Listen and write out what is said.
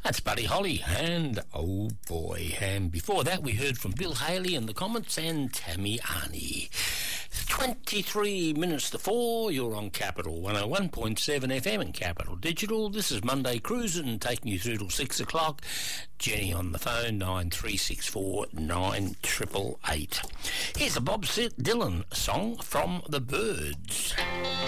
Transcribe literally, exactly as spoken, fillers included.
That's Buddy Holly, and oh boy. And before that, we heard from Bill Haley in the comments and Tammy Arnie. twenty-three minutes to four, you're on Capital one oh one point seven F M and Capital Digital. This is Monday Cruising, taking you through till six o'clock. Jenny on the phone, nine three six four nine eight eight eight. Here's a Bob Dylan song from The Byrds.